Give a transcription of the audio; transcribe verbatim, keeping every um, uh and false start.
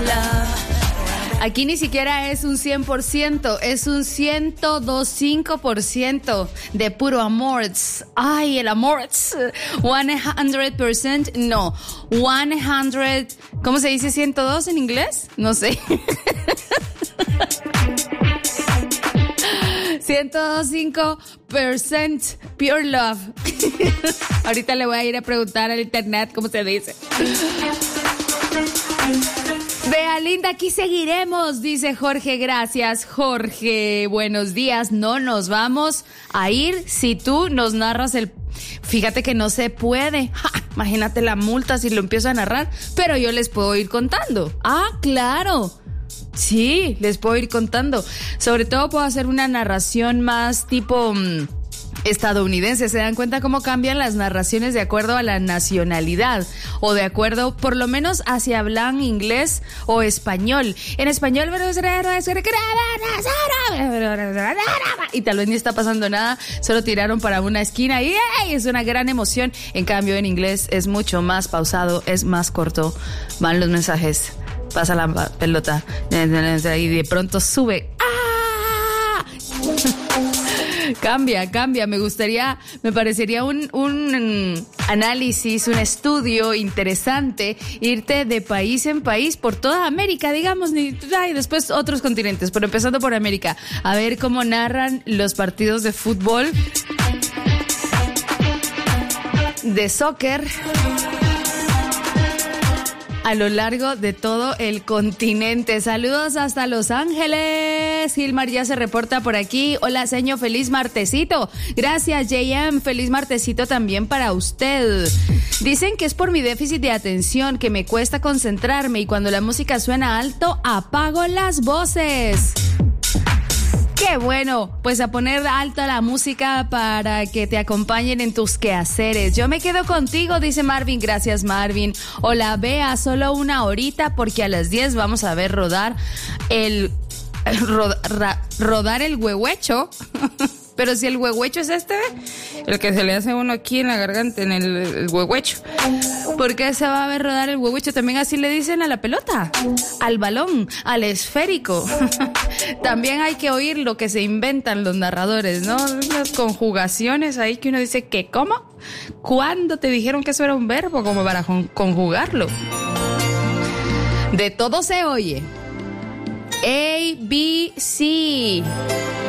Aquí ni siquiera es un cien por ciento, es un ciento dos punto cinco por ciento de puro amor. Ay, el amor. cien por ciento, no. cien, ¿cómo se dice ciento dos en inglés? No sé. ciento dos punto cinco por ciento pure love. Ahorita le voy a ir a preguntar al internet cómo se dice. Vea, linda, aquí seguiremos, dice Jorge. Gracias, Jorge. Buenos días. No nos vamos a ir si tú nos narras el... Fíjate que no se puede. Ja, imagínate la multa si lo empiezo a narrar, pero yo les puedo ir contando. Ah, claro. Sí, les puedo ir contando. Sobre todo puedo hacer una narración más tipo... Mmm, estadounidense. ¿Se dan cuenta cómo cambian las narraciones de acuerdo a la nacionalidad o de acuerdo por lo menos hacia hablan inglés o español? En español y tal vez ni está pasando nada, solo tiraron para una esquina y ¡ay! Es una gran emoción. En cambio en inglés es mucho más pausado, es más corto, van los mensajes, pasa la pelota y de pronto sube. ¡Ah! Cambia, cambia. Me gustaría, me parecería un, un análisis, un estudio interesante, irte de país en país por toda América, digamos, y después otros continentes, pero empezando por América, a ver cómo narran los partidos de fútbol, de soccer, a lo largo de todo el continente. Saludos hasta Los Ángeles. Gilmar ya se reporta por aquí. Hola, señor, feliz martesito. Gracias, J M. Feliz martesito también para usted. Dicen que es por mi déficit de atención, que me cuesta concentrarme y cuando la música suena alto, apago las voces. ¡Qué bueno! Pues a poner alta la música para que te acompañen en tus quehaceres. Yo me quedo contigo, dice Marvin. Gracias, Marvin. Hola, Bea, solo una horita porque a las diez vamos a ver rodar el... Ro, ra, rodar el huehuecho. Pero si el huehuecho es este, el que se le hace a uno aquí en la garganta, en el, el huehuecho. ¿Por qué se va a ver rodar el huehuecho? También así le dicen a la pelota, al balón, al esférico. También hay que oír lo que se inventan los narradores, ¿no? Las conjugaciones ahí que uno dice, ¿qué? ¿Cómo? ¿Cuándo te dijeron que eso era un verbo como para conjugarlo? De todo se oye. A, B, C.